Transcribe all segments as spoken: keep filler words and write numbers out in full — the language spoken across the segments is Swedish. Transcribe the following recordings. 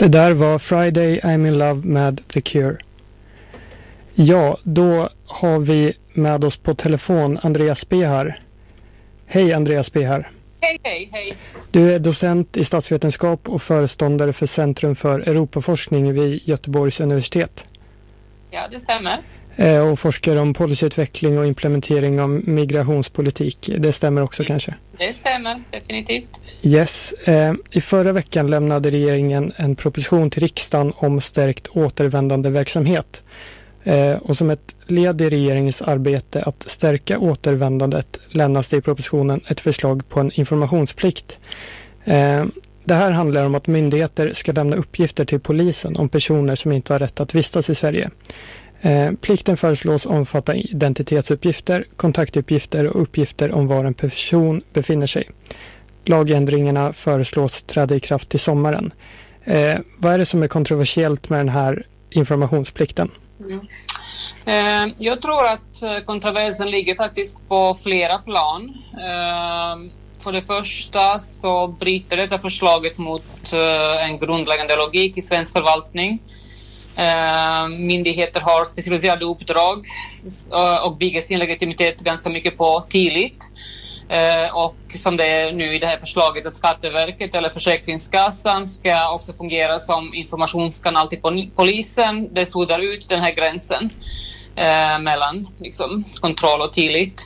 Det där var Friday I'm in love med The Cure. Ja, då har vi med oss på telefon Andreas Behar. Hej Andreas Behar. Hej, hej, hej. Du är docent i statsvetenskap och föreståndare för Centrum för Europaforskning vid Göteborgs universitet. Ja, det stämmer. Och forskar om policyutveckling och implementering av migrationspolitik. Det stämmer också mm. kanske? Det stämmer, definitivt. Yes. Eh, I förra veckan lämnade regeringen en proposition till riksdagen om stärkt återvändande verksamhet. Eh, och som ett led i regeringens arbete att stärka återvändandet lämnas det i propositionen ett förslag på en informationsplikt. Eh, det här handlar om att myndigheter ska lämna uppgifter till polisen om personer som inte har rätt att vistas i Sverige. Eh, plikten föreslås omfatta identitetsuppgifter, kontaktuppgifter och uppgifter om var en person befinner sig. Lagändringarna föreslås träda i kraft till sommaren. Eh, vad är det som är kontroversiellt med den här informationsplikten? Mm. Eh, jag tror att kontroversen ligger faktiskt på flera plan. Eh, för det första så bryter detta förslaget mot eh, en grundläggande logik i svensk förvaltning. Uh, myndigheter har specialiserade uppdrag uh, och bygger sin legitimitet ganska mycket på tillit. Uh, och som det är nu i det här förslaget att Skatteverket eller Försäkringskassan ska också fungera som informationskanal till pol- polisen. Det suddar ut den här gränsen uh, mellan liksom, kontroll och tillit.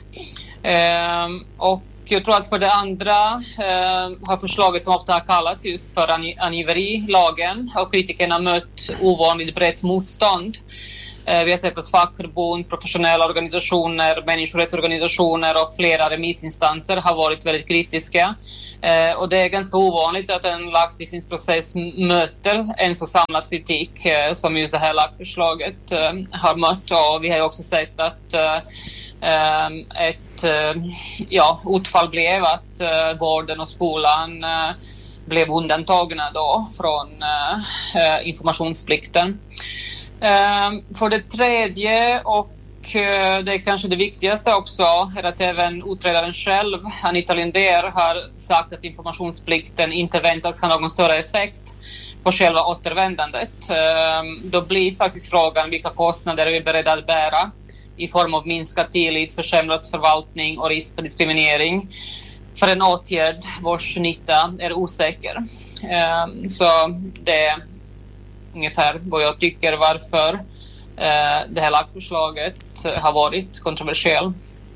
Uh, och jag tror att för det andra eh, har förslaget som ofta har kallats just för angiverilagen och kritikerna mött ovanligt brett motstånd. Eh, vi har sett att fackförbund, professionella organisationer, människorättsorganisationer och flera remissinstanser har varit väldigt kritiska. Eh, och det är ganska ovanligt att en lagstiftningsprocess möter en så samlad kritik eh, som just det här lagförslaget eh, har mött. Och vi har också sett att eh, ett uh, ja, utfall blev att uh, vården och skolan uh, blev undantagna då från uh, uh, informationsplikten. Uh, för det tredje och uh, det är kanske det viktigaste också är att även utredaren själv, Anita Linder, har sagt att informationsplikten inte väntas ha någon större effekt på själva återvändandet. Uh, då blir faktiskt frågan vilka kostnader vi är beredda att bära i form av minskad tillit, försämrad förvaltning och risk för diskriminering för en åtgärd vars nytta är osäker. Så det är ungefär vad jag tycker varför det här lagförslaget har varit kontroversiellt.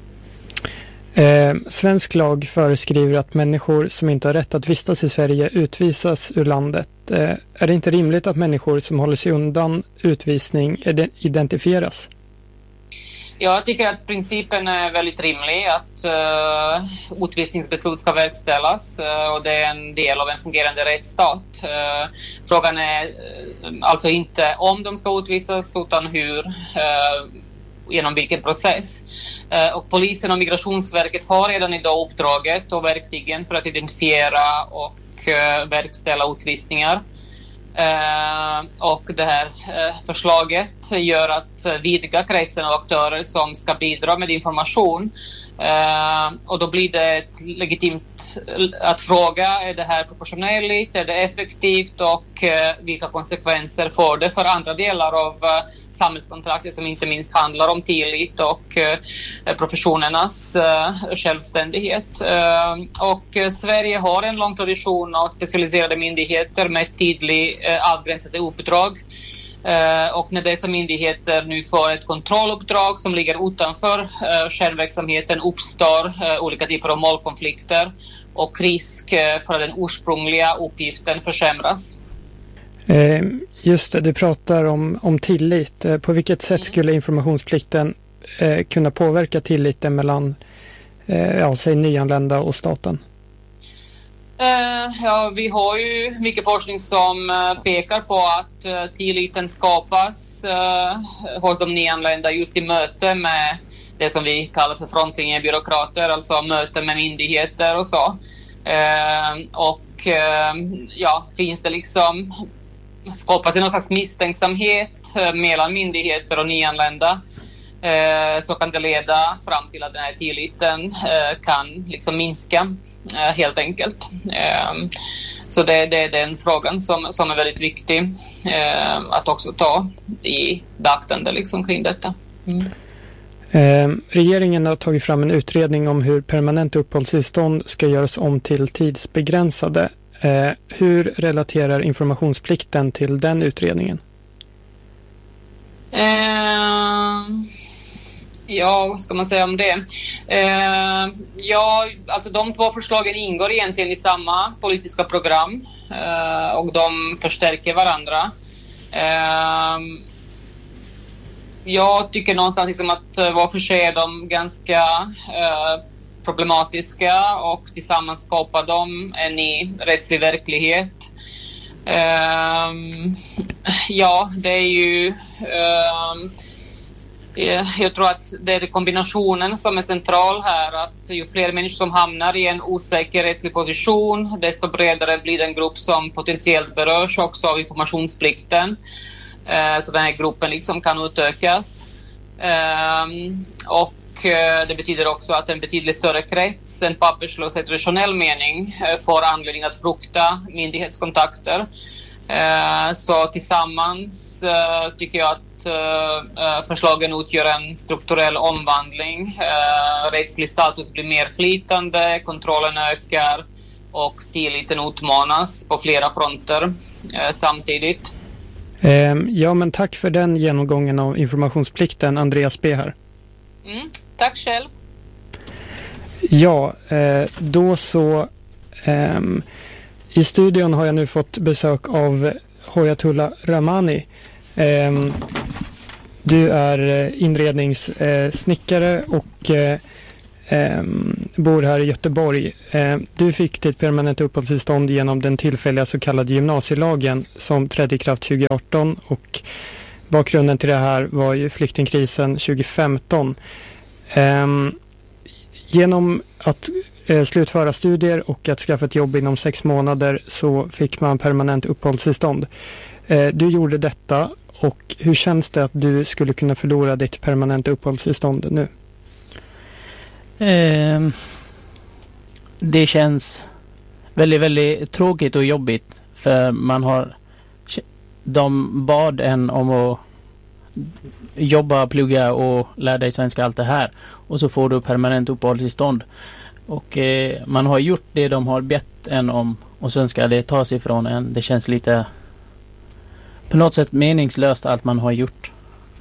Eh, svensk lag föreskriver att människor som inte har rätt att vistas i Sverige utvisas ur landet. Eh, är det inte rimligt att människor som håller sig undan utvisning identifieras? Jag tycker att principen är väldigt rimlig att uh, utvisningsbeslut ska verkställas uh, och det är en del av en fungerande rättsstat. Uh, frågan är uh, alltså inte om de ska utvisas utan hur, uh, genom vilken process. Uh, och polisen och Migrationsverket har redan idag uppdraget och verktygen för att identifiera och uh, verkställa utvisningar. Uh, och det här uh, förslaget gör att uh, vidga kretsen av aktörer som ska bidra med information. Uh, och då blir det ett legitimt att fråga, är det här proportionellt, är det effektivt och uh, vilka konsekvenser får det för andra delar av uh, samhällskontraktet som inte minst handlar om tillit och uh, professionernas uh, självständighet. Uh, och uh, Sverige har en lång tradition av specialiserade myndigheter med tydlig uh, avgränsade uppdrag. Uh, och när dessa myndigheter nu får ett kontrolluppdrag som ligger utanför uh, kärnverksamheten uppstår uh, olika typer av målkonflikter och risk uh, för att den ursprungliga uppgiften försämras. Eh, just det, du pratar om, om tillit. Eh, på vilket sätt skulle informationsplikten eh, kunna påverka tilliten mellan eh, ja, säg nyanlända och staten? Uh, ja, vi har ju mycket forskning som uh, pekar på att uh, tilliten skapas uh, hos de nyanlända just i möte med det som vi kallar för frontlinjebyråkrater, alltså möten med myndigheter och så. Uh, och uh, ja, finns det liksom skapas det någon slags misstänksamhet uh, mellan myndigheter och nyanlända, uh, så kan det leda fram till att den här tilliten uh, kan liksom minska. eh, helt enkelt. Eh, så det, det är den frågan som, som är väldigt viktig eh, att också ta i beaktande liksom, kring detta. Mm. Eh, regeringen har tagit fram en utredning om hur permanent uppehållstillstånd ska göras om till tidsbegränsade. Eh, hur relaterar informationsplikten till den utredningen? Eh, ja, vad ska man säga om det? Eh, ja, alltså de två förslagen ingår egentligen i samma politiska program eh, och de förstärker varandra. Eh, jag tycker någonstans liksom att var för sig är de ganska eh, problematiska och tillsammans skapar de en ny rättslig verklighet. Um, ja, det är ju um, jag tror att det är kombinationen som är central här, att ju fler människor som hamnar i en osäker rättslig position, desto bredare blir den grupp som potentiellt berörs också av informationsplikten. Uh, så den här gruppen liksom kan utökas. Um, och det betyder också att en betydligt större krets, en papperslös i traditionell mening, får anledning att frukta myndighetskontakter. Så tillsammans tycker jag att förslagen utgör en strukturell omvandling. Rättslig status blir mer flytande, kontrollen ökar och tilliten utmanas på flera fronter samtidigt. Ja, men tack för den genomgången av informationsplikten, Andreas B. här. Mm, tack själv. Ja, då så eh, i studion har jag nu fått besök av Hoyatullah Rahmani. Eh, du är inredningssnickare och eh, eh, bor här i Göteborg. Eh, du fick ditt permanenta uppehållstillstånd genom den tillfälliga så kallade gymnasielagen som trädde i kraft tjugo arton, och bakgrunden till det här var ju flyktingkrisen tjugo femton. Um, genom att uh, slutföra studier och att skaffa ett jobb inom sex månader så fick man permanent uppehållstillstånd. Uh, du gjorde detta, och hur känns det att du skulle kunna förlora ditt permanenta uppehållstillstånd nu? Um, det känns väldigt, väldigt tråkigt och jobbigt, för man har de bad en om att jobba, plugga och lära dig svenska, allt det här. Och så får du permanent uppehållstillstånd. Och eh, man har gjort det de har bett en om, och sen ska det tas ifrån en. Det känns lite på något sätt meningslöst allt man har gjort.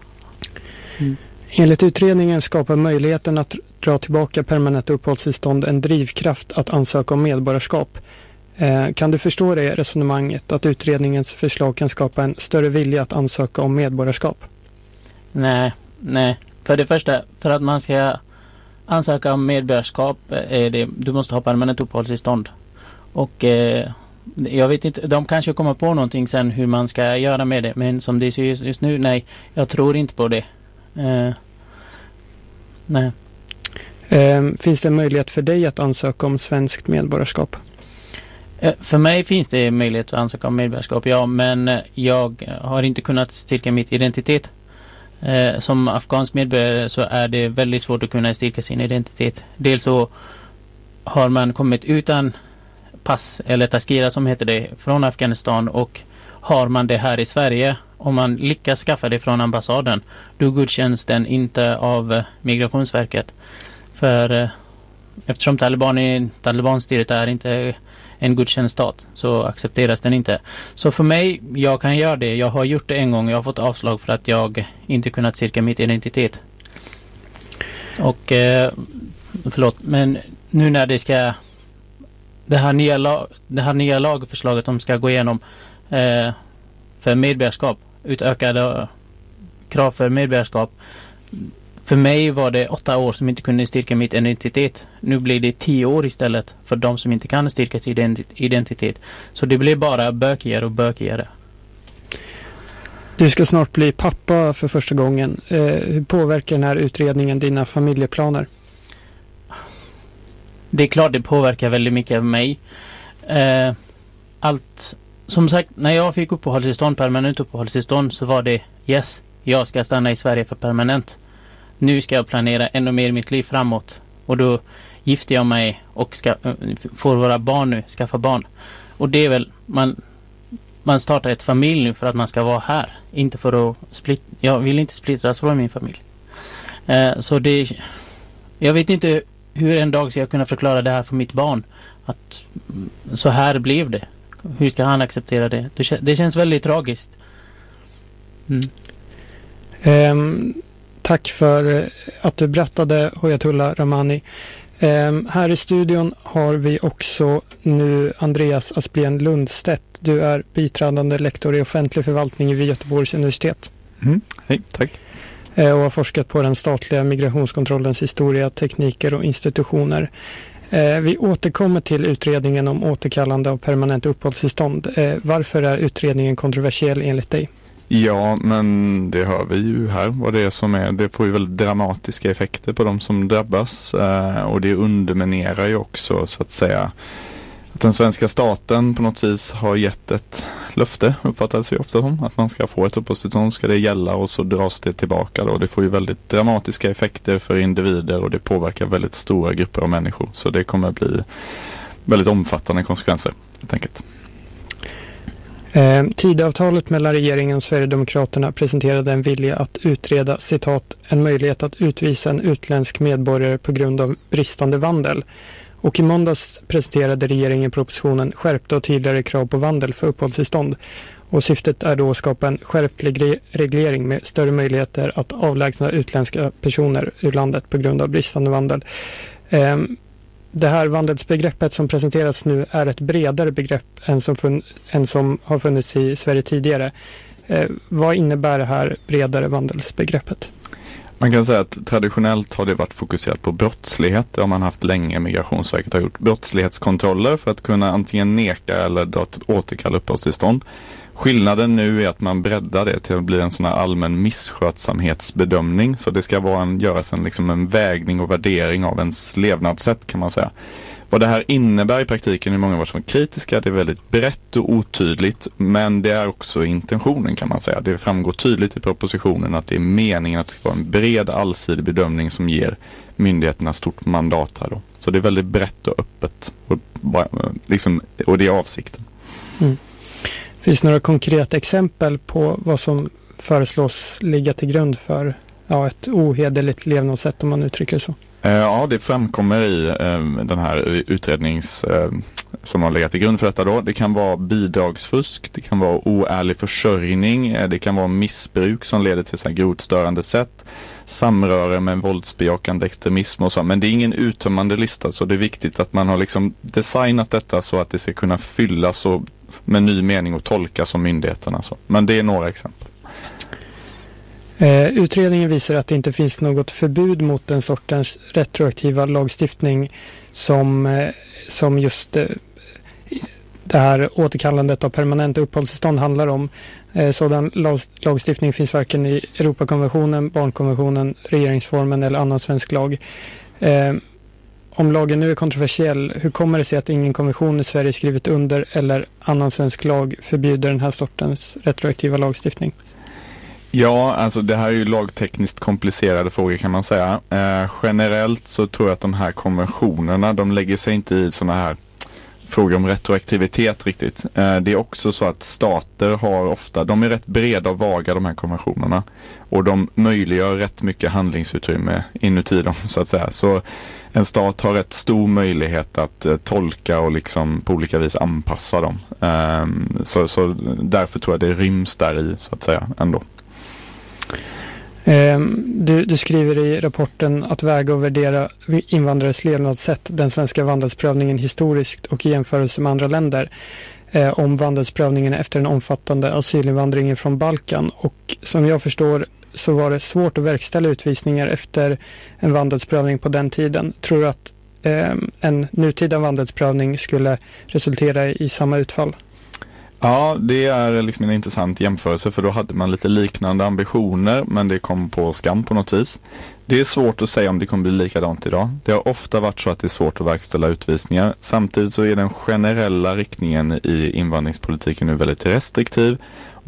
Mm. Enligt utredningen skapar möjligheten att dra tillbaka permanent uppehållstillstånd en drivkraft att ansöka om medborgarskap. Kan du förstå det resonemanget, att utredningens förslag kan skapa en större vilja att ansöka om medborgarskap? Nej, nej. För det första, för att man ska ansöka om medborgarskap är det, du måste ha permanent uppehållstillstånd. Och eh, jag vet inte, de kanske kommer på någonting sen hur man ska göra med det. Men som det ser just, just nu, nej, jag tror inte på det. Eh, nej. Eh, finns det en möjlighet för dig att ansöka om svenskt medborgarskap? För mig finns det möjlighet att ansöka om medborgarskap, ja, men jag har inte kunnat styrka mitt identitet. Eh, som afghansk medborgare så är det väldigt svårt att kunna styrka sin identitet. Dels så har man kommit utan pass, eller taskira som heter det, från Afghanistan, och har man det här i Sverige, om man lyckas skaffa det från ambassaden, då godkänns den inte av Migrationsverket. För eh, eftersom Taliban i Talibanstyret är inte en godkänd stat, så accepteras den inte. Så för mig, jag kan göra det. Jag har gjort det en gång. Jag har fått avslag för att jag inte kunnat styrka mitt identitet. Och eh, förlåt, men nu när det ska det här nya, lag, det här nya lagförslaget de ska gå igenom eh, för medborgarskap, utökade krav för medborgarskap. För mig var det åtta år som inte kunde styrka mitt identitet. Nu blir det tio år istället för de som inte kan styrka sin identitet. Så det blir bara bökigare och bökigare. Du ska snart bli pappa för första gången. Eh, hur påverkar den här utredningen dina familjeplaner? Det är klart det påverkar väldigt mycket av mig. Eh, allt, som sagt, när jag fick uppehållstillstånd, permanent uppehållstillstånd, så var det yes, jag ska stanna i Sverige för permanent. Nu ska jag planera ännu mer mitt liv framåt. Och då, gifter jag mig och ska, får våra barn nu, skaffa barn. Och det är väl, man, man startar ett familj nu för att man ska vara här. Inte för att split, jag vill inte splittras från min familj. Eh, så det, jag vet inte hur en dag ska jag kunna förklara det här för mitt barn. Att så här blev det. Hur ska han acceptera det? Det, det känns väldigt tragiskt. Mm. Um, tack för att du berättade, Hoyatullah Rahmani. Um, här i studion har vi också nu Andreas Asplén Lundstedt. Du är biträdande lektor i offentlig förvaltning vid Göteborgs universitet. Mm. Hej, tack. Uh, och har forskat på den statliga migrationskontrollens historia, tekniker och institutioner. Uh, vi återkommer till utredningen om återkallande av permanent uppehållstillstånd. Uh, varför är utredningen kontroversiell enligt dig? Ja, men det hör vi ju här vad det är som är. Det får ju väldigt dramatiska effekter på de som drabbas eh, och det underminerar ju också så att säga att den svenska staten på något vis har gett ett löfte, uppfattas ju ofta som, att man ska få ett uppehållstillstånd, ska det gälla och så dras det tillbaka då. Det får ju väldigt dramatiska effekter för individer och det påverkar väldigt stora grupper av människor. Så det kommer bli väldigt omfattande konsekvenser helt enkelt. Eh, Tidavtalet mellan regeringen och Sverigedemokraterna presenterade en vilja att utreda, citat, en möjlighet att utvisa en utländsk medborgare på grund av bristande vandel. Och i måndags presenterade regeringen propositionen skärpta och tydligare krav på vandel för uppehållstillstånd. Och syftet är då att skapa en skärpt reglering med större möjligheter att avlägsna utländska personer ur landet på grund av bristande vandel. Eh, Det här vandelsbegreppet som presenteras nu är ett bredare begrepp än som, fun- än som har funnits i Sverige tidigare. Eh, vad innebär det här bredare vandelsbegreppet? Man kan säga att traditionellt har det varit fokuserat på brottslighet. Det har man haft länge. Migrationsverket har gjort brottslighetskontroller för att kunna antingen neka eller återkalla uppehållstillstånd. Skillnaden nu är att man breddar det till att bli en sån här allmän misskötsamhetsbedömning. Så det ska vara en, göras en, liksom en vägning och värdering av ens levnadssätt kan man säga. Vad det här innebär i praktiken är många varit som kritiska. Det är väldigt brett och otydligt. Men det är också intentionen kan man säga. Det framgår tydligt i propositionen att det är meningen att det ska vara en bred allsidig bedömning som ger myndigheterna stort mandat här då. Så det är väldigt brett och öppet. Och, liksom, och det är avsikten. Mm. Finns det några konkreta exempel på vad som föreslås ligga till grund för ja, ett ohederligt levnadssätt om man uttrycker det så? Ja, det framkommer i eh, den här utrednings eh, som har legat till grund för detta då. Det kan vara bidragsfusk, det kan vara oärlig försörjning, eh, det kan vara missbruk som leder till så här grovt störande sätt, samröre med våldsbejakande extremism och så. Men det är ingen uttömmande lista så det är viktigt att man har liksom designat detta så att det ska kunna fyllas och med ny mening och tolkas som myndigheterna. Så. Men det är några exempel. Eh, utredningen visar att det inte finns något förbud mot den sortens retroaktiva lagstiftning som, eh, som just eh, det här återkallandet av permanent uppehållstillstånd handlar om. Eh, sådan lag, lagstiftning finns varken i Europakonventionen, barnkonventionen, regeringsformen eller annan svensk lag. Eh, Om lagen nu är kontroversiell, hur kommer det sig att ingen konvention i Sverige skrivit under eller annan svensk lag förbjuder den här sortens retroaktiva lagstiftning? Ja, alltså det här är ju lagtekniskt komplicerade frågor kan man säga. Eh, generellt så tror jag att de här konventionerna, de lägger sig inte i sådana här frågor om retroaktivitet riktigt. Eh, det är också så att stater har ofta, de är rätt breda och vaga de här konventionerna. Och de möjliggör rätt mycket handlingsutrymme inuti dem så att säga. Så en stat har rätt stor möjlighet att eh, tolka och liksom på olika vis anpassa dem. Eh, så, så därför tror jag det ryms där i så att säga ändå. Du, du skriver i rapporten att väga och värdera invandrares levnadssätt, den svenska vandelsprövningen historiskt och i jämförelse med andra länder eh, om vandelsprövningen efter en omfattande asylinvandring från Balkan. Och som jag förstår så var det svårt att verkställa utvisningar efter en vandelsprövning på den tiden. Tror du att eh, en nutida vandelsprövning skulle resultera i, i samma utfall? Ja, det är liksom en intressant jämförelse för då hade man lite liknande ambitioner men det kom på skam på något vis. Det är svårt att säga om det kommer bli likadant idag. Det har ofta varit så att det är svårt att verkställa utvisningar. Samtidigt så är den generella riktningen i invandringspolitiken nu väldigt restriktiv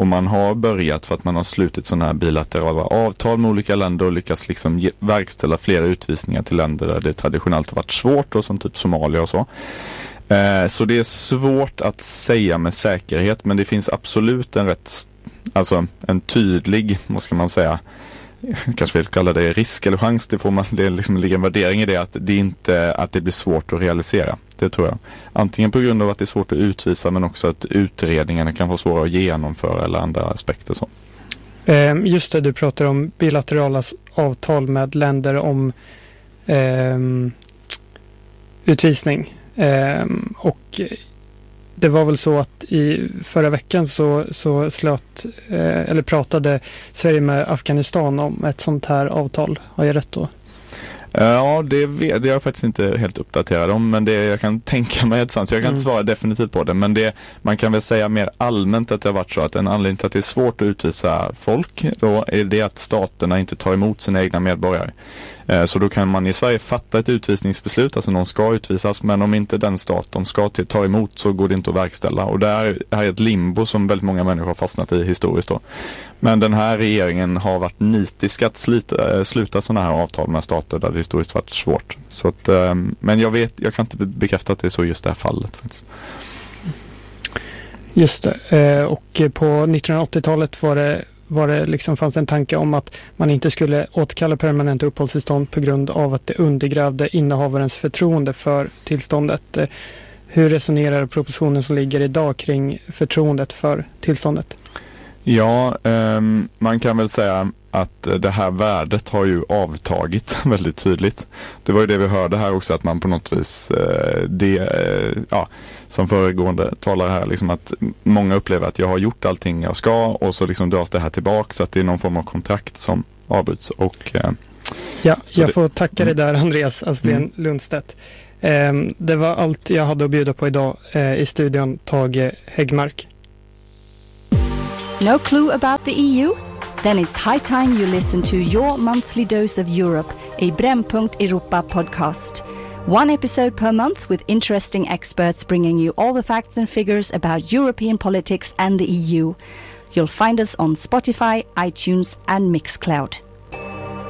Och man har börjat för att man har slutit sådana här bilaterala avtal med olika länder och lyckats liksom ge, verkställa flera utvisningar till länder där det traditionellt har varit svårt, och som typ Somalia och så. Eh, så det är svårt att säga med säkerhet, men det finns absolut en rätt, alltså en tydlig, vad ska man säga, kanske vill kalla det risk eller chans, det får man, det liksom ligger en värdering i det, att det inte att det blir svårt att realisera. Det tror jag. Antingen på grund av att det är svårt att utvisa, men också att utredningarna kan vara svåra att genomföra eller andra aspekter så. Eh, just det, du pratar om bilaterala avtal med länder om eh, utvisning. Eh, och det var väl så att i förra veckan så, så slöt, eh, eller pratade Sverige med Afghanistan om ett sånt här avtal. Har jag rätt då? Ja, det, vet, det är jag faktiskt inte helt uppdaterad om, men det jag kan tänka mig ett sant, så jag kan mm. inte svara definitivt på det, men det, man kan väl säga mer allmänt att det har varit så att en anledning till att det är svårt att utvisa folk, då är det att staterna inte tar emot sina egna medborgare. Så då kan man i Sverige fatta ett utvisningsbeslut, alltså någon ska utvisas, men om inte den stat de ska till ta emot så går det inte att verkställa. Och det här är ett limbo som väldigt många människor har fastnat i historiskt då. Men den här regeringen har varit nitisk att slita, sluta sådana här avtal med stater där det historiskt varit svårt. Så att, men jag vet, jag kan inte bekräfta att det är så just det här fallet faktiskt. Just det, och på nittonhundraåttiotalet var det var det liksom, fanns det en tanke om att man inte skulle återkalla permanent uppehållstillstånd på grund av att det undergrävde innehavarens förtroende för tillståndet. Hur resonerar propositionen som ligger idag kring förtroendet för tillståndet? Ja, eh, man kan väl säga att det här värdet har ju avtagit väldigt tydligt. Det var ju det vi hörde här också, att man på något vis, eh, det, eh, ja, som föregående talare här, liksom att många upplever att jag har gjort allting jag ska, och så liksom dras det här tillbaka, så att det är någon form av kontrakt som avbryts. Och, eh, ja, jag det, får tacka dig där, Andreas Asplen mm. Lundstedt. Eh, det var allt jag hade att bjuda på idag. Eh, i studion Tage Häggmark. No clue about the E U? Then it's high time you listen to your monthly dose of Europe, a Brännpunkt Europa podcast. One episode per month with interesting experts bringing you all the facts and figures about European politics and the E U. You'll find us on Spotify, iTunes and Mixcloud.